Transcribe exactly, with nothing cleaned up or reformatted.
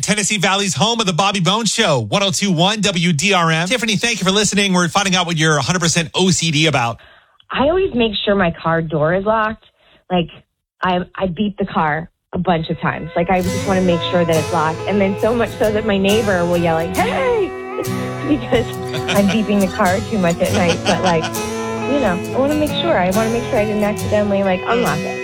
Tennessee Valley's home of the Bobby Bones Show, one oh two point one W D R M. Tiffany, thank you for listening. We're finding out what you're one hundred percent O C D about. I always make sure my car door is locked. Like, I I beep the car a bunch of times. Like, I just want to make sure that it's locked. And then so much so that my neighbor will yell like, hey, because I'm beeping the car too much at night. But, like, you know, I want to make sure. I want to make sure I didn't accidentally, like, unlock it.